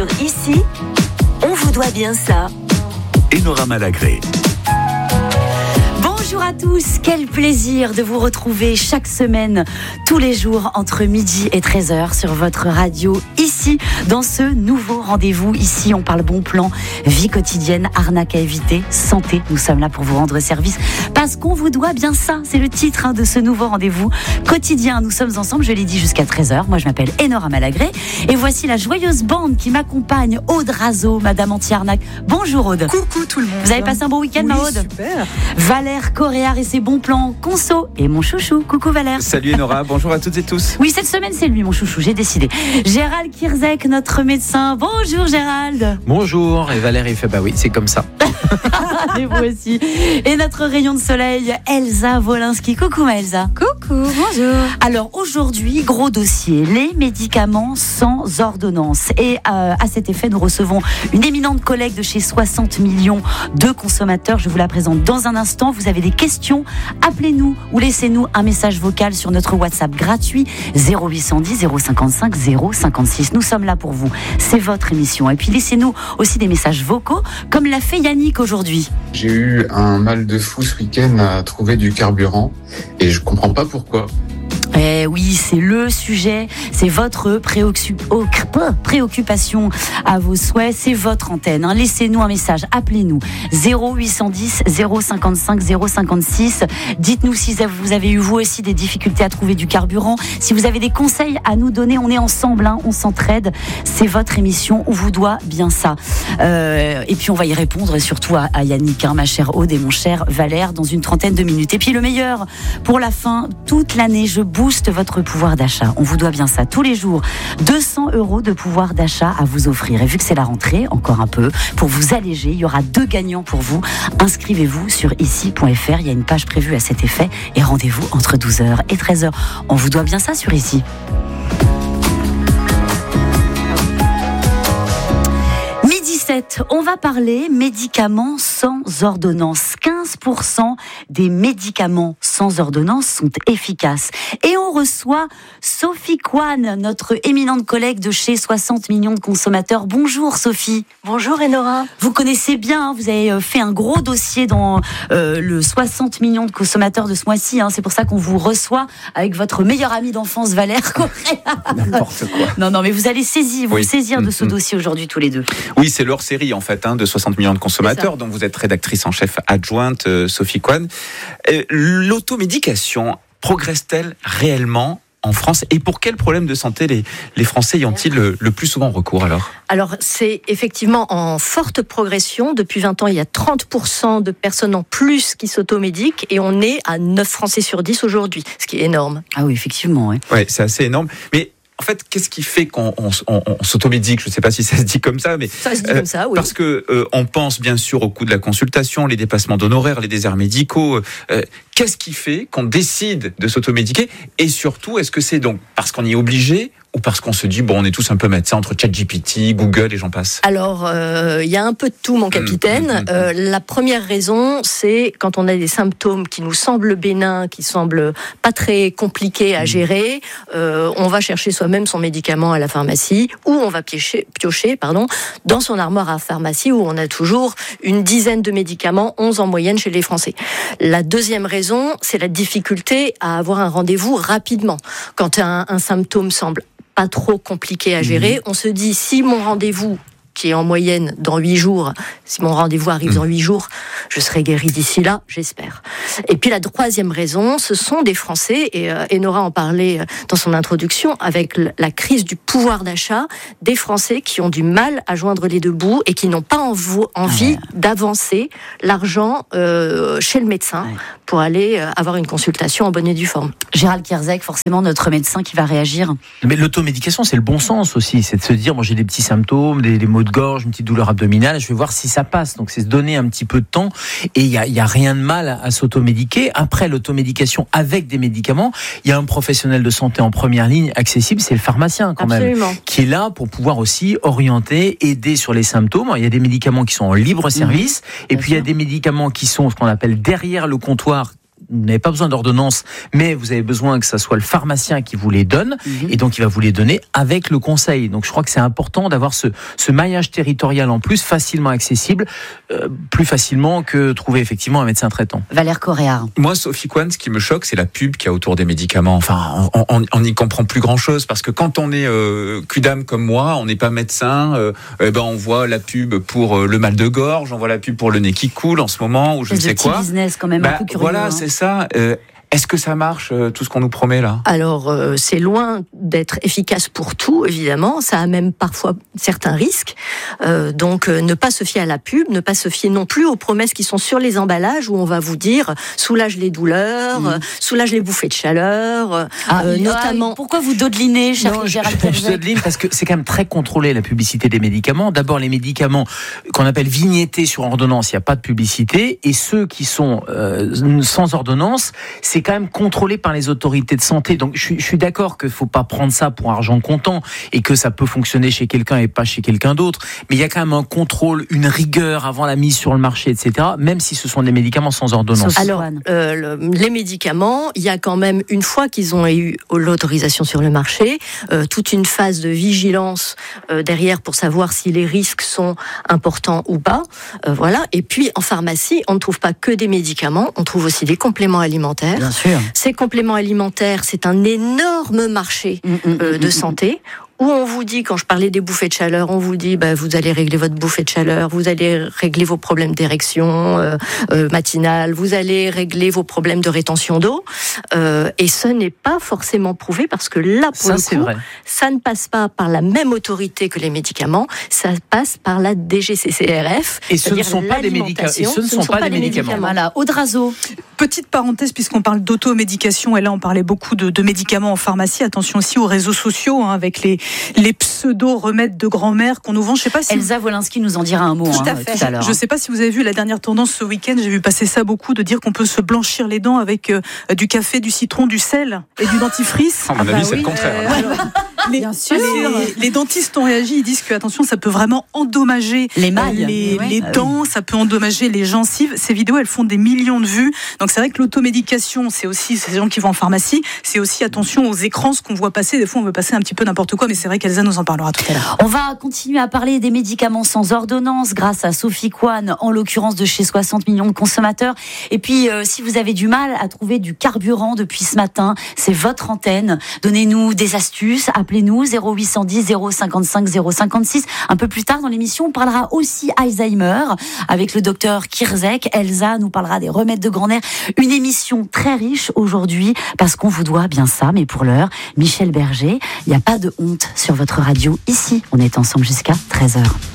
Sur Ici, on vous doit bien ça. Enora Malagré. Bonjour à tous, quel plaisir de vous retrouver chaque semaine, tous les jours entre midi et 13h sur votre radio, ici, dans ce nouveau rendez-vous. Ici, on parle bon plan, vie quotidienne, arnaque à éviter, santé. Nous sommes là pour vous rendre service parce qu'on vous doit bien ça. C'est le titre de ce nouveau rendez-vous quotidien. Nous sommes ensemble, je l'ai dit, jusqu'à 13h. Moi, je m'appelle Enora Malagré et voici la joyeuse bande qui m'accompagne, Aude Razo, Madame Anti-Arnaque. Bonjour Aude. Coucou tout le monde. Vous avez passé un bon week-end, ma Aude? Super. Valère Coréard et ses bons plans conso et mon chouchou. Coucou Valère. Salut Enora, bonjour à toutes et tous. Oui, cette semaine c'est lui mon chouchou, j'ai décidé. Gérald Kierzek, notre médecin. Bonjour Gérald. Bonjour, et Valère il fait bah oui, c'est comme ça. Et vous aussi. Et notre rayon de soleil, Elsa Wolinski. Coucou ma Elsa. Coucou, bonjour. Alors aujourd'hui, gros dossier, les médicaments sans ordonnance. Et à cet effet, nous recevons une éminente collègue de chez 60 millions de consommateurs. Je vous la présente dans un instant. Vous avez des questions, appelez-nous ou laissez-nous un message vocal sur notre WhatsApp gratuit 0810 055 056. Nous sommes là pour vous. C'est votre émission. Et puis laissez-nous aussi des messages vocaux, comme l'a fait Yannick aujourd'hui. J'ai eu un mal de fou ce week-end à trouver du carburant et je comprends pas pourquoi. Eh oui, c'est le sujet, c'est votre préoccupation à vos souhaits, c'est votre antenne. Laissez-nous un message, appelez-nous 0810 055 056. Dites-nous si vous avez eu vous aussi des difficultés à trouver du carburant. Si vous avez des conseils à nous donner, on est ensemble, on s'entraide. C'est votre émission, on vous doit bien ça. Et puis on va y répondre surtout à Yannick, ma chère Aude et mon cher Valère, dans une trentaine de minutes. Et puis le meilleur pour la fin, toute l'année, je booste votre pouvoir d'achat. On vous doit bien ça tous les jours. 200 € de pouvoir d'achat à vous offrir. Et vu que c'est la rentrée, encore un peu, pour vous alléger, il y aura 2 gagnants pour vous. Inscrivez-vous sur ici.fr. Il y a une page prévue à cet effet. Et rendez-vous entre 12h et 13h. On vous doit bien ça sur Ici. On va parler médicaments sans ordonnance. 15% des médicaments sans ordonnance sont efficaces. Et on reçoit Sophie Kwan, notre éminente collègue de chez 60 millions de consommateurs. Bonjour Sophie. Bonjour Enora. Vous connaissez bien, vous avez fait un gros dossier dans le 60 millions de consommateurs de ce mois-ci. C'est pour ça qu'on vous reçoit avec votre meilleur ami d'enfance Valère Coréard. N'importe quoi. Non, mais vous allez saisir de ce dossier aujourd'hui tous les deux. Oui, c'est leur série en fait de 60 millions de consommateurs dont vous êtes rédactrice en chef adjointe, Sophie Kwan. L'automédication progresse-t-elle réellement en France et pour quels problèmes de santé les Français y ont-ils le plus souvent recours alors ? Alors c'est effectivement en forte progression. Depuis 20 ans, il y a 30% de personnes en plus qui s'automédiquent et on est à 9 Français sur 10 aujourd'hui, ce qui est énorme. Ah oui, effectivement. Oui, c'est assez énorme. Mais en fait, qu'est-ce qui fait qu'on s'automédique ? Je ne sais pas si ça se dit comme ça, mais ça se dit comme ça, oui. Parce que on pense bien sûr au coût de la consultation, les dépassements d'honoraires, les déserts médicaux. Qu'est-ce qui fait qu'on décide de s'automédiquer ? Et surtout, est-ce que c'est donc parce qu'on y est obligé ou parce qu'on se dit, on est tous un peu médecins entre ChatGPT, Google et j'en passe ? Alors, il y a un peu de tout, mon capitaine. La première raison, c'est quand on a des symptômes qui nous semblent bénins, qui semblent pas très compliqués à gérer, on va chercher soi-même son médicament à la pharmacie ou on va piocher dans son armoire à pharmacie où on a toujours une dizaine de médicaments, 11 en moyenne chez les Français. La deuxième raison, c'est la difficulté à avoir un rendez-vous rapidement. Quand un symptôme semble pas trop compliqué à gérer, on se dit si mon rendez-vous qui est en moyenne dans 8 jours, si mon rendez-vous arrive dans 8 jours, je serai guéri d'ici là, j'espère. Et puis la troisième raison, ce sont des Français, et Enora en parlait dans son introduction, avec la crise du pouvoir d'achat, des Français qui ont du mal à joindre les deux bouts et qui n'ont pas envie d'avancer l'argent chez le médecin pour aller avoir une consultation en bonne et due forme. Gérald Kierzek, forcément notre médecin qui va réagir. Mais l'automédication, c'est le bon sens aussi, c'est de se dire, moi j'ai des petits symptômes, des maux de gorge, une petite douleur abdominale, je vais voir si ça passe. Donc c'est se donner un petit peu de temps et il y a rien de mal à s'automédiquer. Après l'automédication avec des médicaments, il y a un professionnel de santé en première ligne accessible, c'est le pharmacien quand Absolument. même, qui est là pour pouvoir aussi orienter, aider sur les symptômes. Il y a des médicaments qui sont en libre service et puis il y a des médicaments qui sont ce qu'on appelle derrière le comptoir, vous n'avez pas besoin d'ordonnance, mais vous avez besoin que ça soit le pharmacien qui vous les donne, et donc il va vous les donner avec le conseil. Donc je crois que c'est important d'avoir ce maillage territorial en plus, facilement accessible, plus facilement que trouver effectivement un médecin traitant. Valère Correa. Moi, Sophie Coine, ce qui me choque, c'est la pub qu'il y a autour des médicaments. Enfin, on n'y comprend plus grand-chose, parce que quand on est QDAM comme moi, on n'est pas médecin, on voit la pub pour le mal de gorge, on voit la pub pour le nez qui coule en ce moment, ou je ne sais quoi. Business quand même un peu curieux. Voilà, c'est ça. Est-ce que ça marche, tout ce qu'on nous promet là ? Alors, c'est loin d'être efficace pour tout, évidemment. Ça a même parfois certains risques. Donc, ne pas se fier à la pub, ne pas se fier non plus aux promesses qui sont sur les emballages où on va vous dire soulage les douleurs, soulage les bouffées de chaleur, notamment. Pourquoi vous dodelinez, cher Gérald Kerzek ? Je dodeline parce que c'est quand même très contrôlé, la publicité des médicaments. D'abord, les médicaments qu'on appelle vignettés sur ordonnance, il n'y a pas de publicité. Et ceux qui sont sans ordonnance, c'est quand même contrôlé par les autorités de santé. Donc je suis d'accord qu'il ne faut pas prendre ça pour argent comptant et que ça peut fonctionner chez quelqu'un et pas chez quelqu'un d'autre. Mais il y a quand même un contrôle, une rigueur avant la mise sur le marché, etc. Même si ce sont des médicaments sans ordonnance. Alors, les médicaments, il y a quand même, une fois qu'ils ont eu l'autorisation sur le marché, toute une phase de vigilance derrière pour savoir si les risques sont importants ou pas. Voilà. Et puis, en pharmacie, on ne trouve pas que des médicaments, on trouve aussi des compléments alimentaires. Bien sûr. Ces compléments alimentaires, c'est un énorme marché de santé. Où on vous dit, quand je parlais des bouffées de chaleur, on vous dit, vous allez régler votre bouffée de chaleur, vous allez régler vos problèmes d'érection matinale, vous allez régler vos problèmes de rétention d'eau. Et ce n'est pas forcément prouvé parce que là, pour le coup, ça ne passe pas par la même autorité que les médicaments, ça passe par la DGCCRF. Et ce ne sont pas des médicaments. Et ce ne sont pas des médicaments. Voilà, Audrazo. Petite parenthèse, puisqu'on parle d'automédication, et là on parlait beaucoup de médicaments en pharmacie. Attention aussi aux réseaux sociaux, avec les pseudo-remèdes de grand-mère qu'on nous vend. Je sais pas si Elsa Wolinski nous en dira un mot tout à l'heure. Je ne sais pas si vous avez vu la dernière tendance ce week-end, j'ai vu passer ça beaucoup, de dire qu'on peut se blanchir les dents avec du café, du citron, du sel et du dentifrice. À mon avis, c'est le contraire. Les dentistes ont réagi, ils disent que attention, ça peut vraiment endommager les dents, ça peut endommager les gencives. Ces vidéos, elles font des millions de vues. Donc c'est vrai que l'automédication, c'est aussi ces gens qui vont en pharmacie, c'est aussi attention aux écrans, ce qu'on voit passer. Des fois, on veut passer un petit peu n'importe quoi, mais c'est vrai qu'Elsa nous en parlera tout à l'heure. On va continuer à parler des médicaments sans ordonnance grâce à Sophie Coine, en l'occurrence de chez 60 millions de consommateurs. Et puis, si vous avez du mal à trouver du carburant depuis ce matin, c'est votre antenne. Donnez-nous des astuces, appelez-nous 0810 055 056. Un peu plus tard dans l'émission, on parlera aussi Alzheimer avec le docteur Kerzek. Elsa nous parlera des remèdes de grand-mère. Une émission très riche aujourd'hui parce qu'on vous doit bien ça. Mais pour l'heure, Michel Berger, il n'y a pas de honte sur votre radio. Ici, on est ensemble jusqu'à 13h.